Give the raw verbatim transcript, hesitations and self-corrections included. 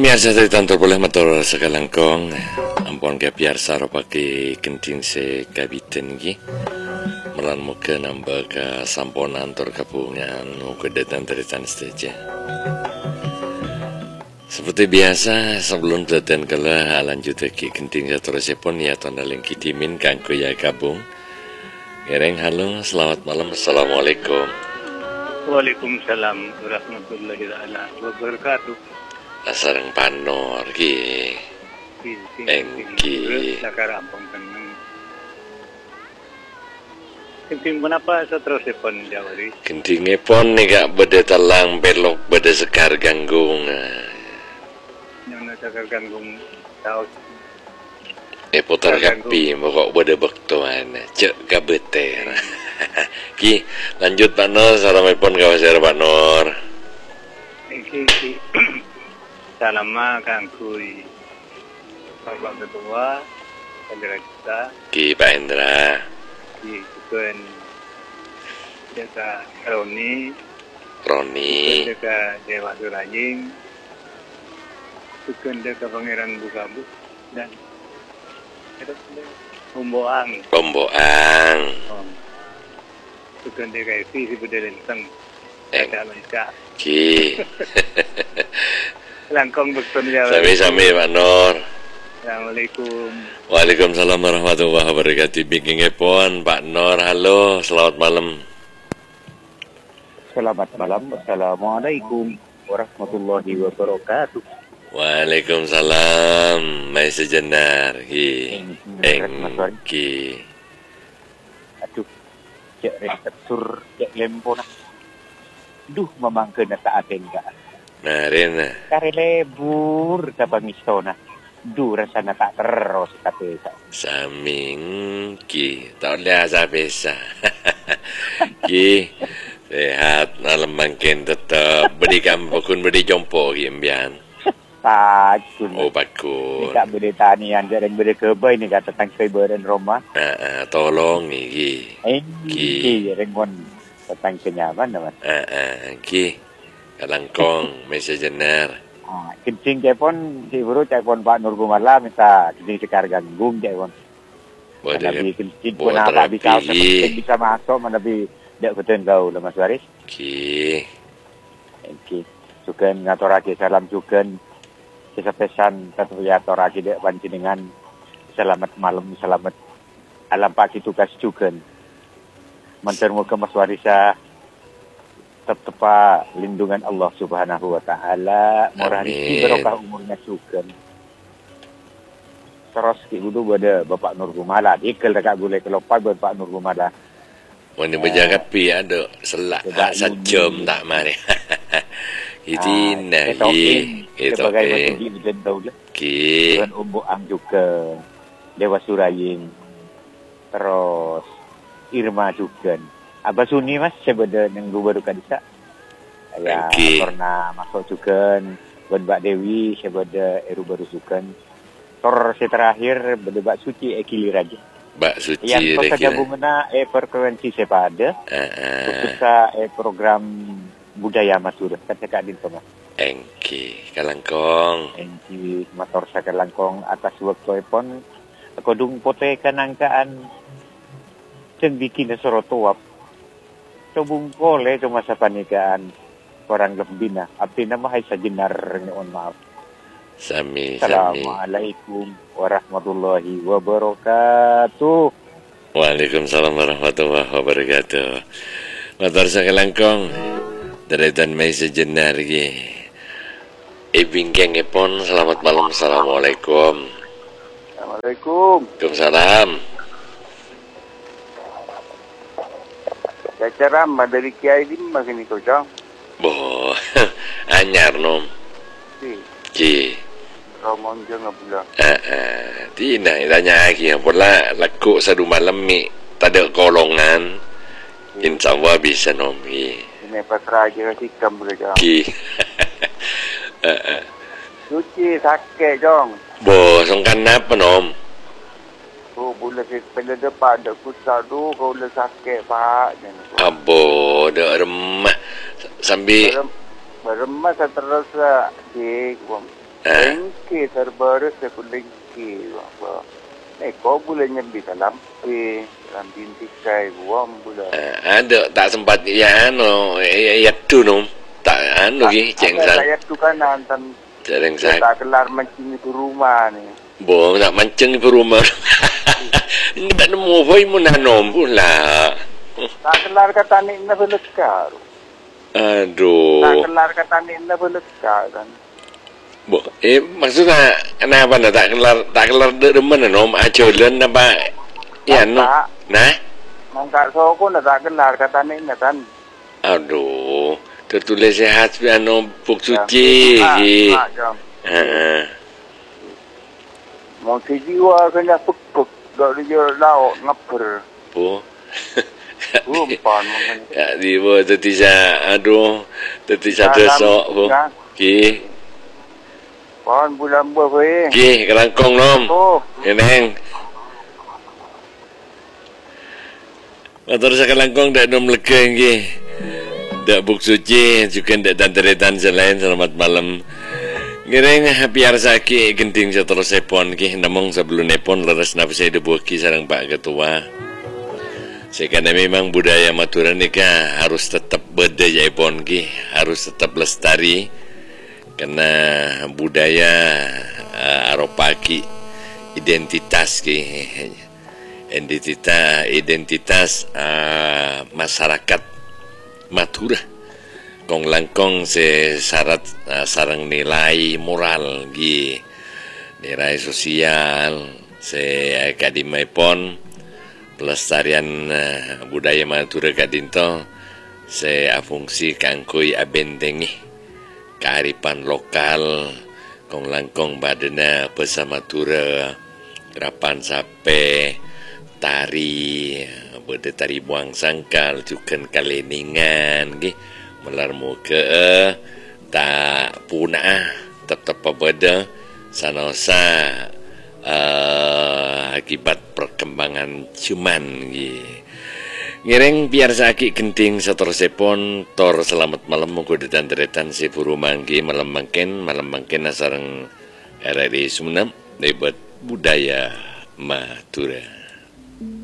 Miarsa dari tantor boleh motor sekalangkong ampun ke piarsa ro pake kenting se kabiten gi melan muka nambah ke sampon antor kapungan muka datang dari tan stage. Seperti biasa sebelum datang kala lanjut ke kenting terus pun ya tanda lengki timin kangku ya kabung. Gereng halo selamat malam assalamualaikum. Waalaikumsalam warahmatullahi wabarakatuh. Asarang panor ki engki nakarampong tenang kenting kenapa seterus pon jawari kentinge pon ni gak beda talang belok beda sekar ganggung yang sekar ganggung tahu eh putar kapi pokok beda bektuan cek gabeter ki lanjut Pak Nur salamai pon kawasir Pak Nur engki ki salama kangkui Bapak Ketua Hendra kita Ki Pak Hendra Ki Tuan Jaka Roni Roni Jaka Dewa Surajing Tuan Jaka Pangeran Bukabu dan Pemboang Pemboang Tuan Jaka Evi si Budelenteng ada Malaysia Ki Langkong betul ya. Sami-sami Pak Nur. Assalamualaikum. Waalaikumsalam warahmatullahi wabarakatuh. Bikin pon Pak Nur. Halo, selamat malam. Selamat malam. Assalamualaikum warahmatullahi wabarakatuh. Waalaikumsalam. Mai sejenar ki. Engki. Aduh, cek reksur, cek lempona. Duh, memang kena tak ada enggak. Nah, Rena. Kare lebur ke pangistona. Du rasana tak terus kata tak. Saming ki, tak boleh asal pesa. Ki, sehat, malam makin tetap berikan pokun beri jompo ki embian. Pakun. Oh, pakun. Tak boleh tanian jarang boleh kebai ni kata tangkai beren Roma. Ah, tolong ni ki. Ki, rengon tentang kenyaman nama. Ah, ah, ki. Kalangkong, mesejener. Ah, kencing dia pun si buru cak pun Pak Nur Gumala minta kencing sekar ganggung dia pun. Boleh lebih kencing pun apa bisa bisa masuk mana lebih tidak betul kau lemas waris. Ki. Ki. Sukan ngaturake salam sukan. Kisah pesan satu ya aturake dek panjenengan. Selamat malam, selamat alam pagi tugas sukan. Mentermu ke Mas Warisa. Tepat lindungan Allah Subhanahu wa taala, murah rezeki barokah umurnya sukan. Terus ki dulu ada Bapak Nur Gumala, ikel dekat boleh kelopai buat Pak Nur Gumala. Mun berjaga pi ada selak sajam tak mari. Itu nah ki itu sebagai masjid dan daulah. Ki dan Umbu Ang juga Dewa Suraying. Terus Irma juga. Abah Suni mas sebeda yang gue baru kadisa. Ya okay. Pernah masuk juga buat Mbak Dewi sebeda eru baru sukan. Tor si terakhir beda Mbak Suci ekili raja. Mbak Suci yang kota gabungan e frekuensi sepada. Heeh. Uh, e program budaya masuk kata Kak Din Thomas. Engki kalangkong. Engki motor sakalangkong atas waktu pon kodung pote kanangkaan dan bikin sorotuap. Cobung kole cuma sa panikaan orang lembina. Api nama hai sajenar nyoon maaf. Sami, Assalamualaikum warahmatullahi wabarakatuh. Waalaikumsalam warahmatullahi wabarakatuh. Motor sakalangkong. Deretan mai sejenar ki. Ibing keng epon selamat malam. Assalamualaikum. Assalamualaikum. Waalaikumsalam. Cara dari Kiai lima kini kau jang. Boh, anyar nom. Si. Ki. Ramon jangan bilang. Ah, ah. Tina tanya lagi. Pula laku satu malam mi tak ada kolongan. Insya Allah bisa nom. Ki. Ini pasrah aja kasih kamu jang. Ki. Ah, ah. Suci sakit jang. Boh, songkan apa nom? Oh, boleh pada depan ada kusah tu, kau boleh sakit pak. Abo, dah remah sambil Berem, beremah saya terasa di Ah. Lengke terbaru saya pun lengke. Apa? Eh, kau boleh nyambi dalam pe, dalam bintikai, buang boleh. Ah, ada tak sempat ya anu ya tu no. Tak anu gi ceng sang. Saya tu kan antan. Ceng sang. Tak kelar mancing di rumah ni. Bo nak mancing di rumah. Ini tak nemu boy mun hanom pula. Tak kelar kata ni na belekar. Aduh. Tak kelar kata ni na belekar kan. Bo, eh maksudnya kenapa nak tak kelar tak kelar demen nom acolen apa? Ya no. Nah. Mangkat soko na tak kelar kata ni na kan. Aduh, tertulis sehat piano buk suci. Heeh. Mau si jiwa kena pek-pek dak dia lauk ngaper. Bo. Umpan mungkin. Ya di bo tetisa aduh, tetisa desok bo. Ki. Pohon bulan buah Ki, kelangkong nom. Oh. Eneng. Motor sa kelangkong dak nom lega nggih. Dak buk suci juga dak tanteretan selain selamat malam. Ngereng biar saki genting seterus sepon ki namong sebelum nepon leres nafsu hidup ki sareng Pak Ketua. Sekana memang budaya Madura nika harus tetap berdaya pon ki, harus tetap lestari. Karena budaya uh, aropaki identitas ki identitas identitas uh, masyarakat Madura kong langkong se syarat uh, sarang nilai moral gi nilai sosial se akademai pon pelestarian uh, budaya Madura kadinto se fungsi kangkui abentengi kearifan lokal kong langkong badena pesa Madura gerapan sape tari bede tari buang sangkal juken kaleningan gi melar muka tak punah tetap beda sanosa uh, akibat perkembangan cuman gi ngereng biar sakit genting seterusipun tor selamat malam mugo detan-detan si buru mangki malam mangken malam mangken sareng R R I Sumenep debat budaya Madura.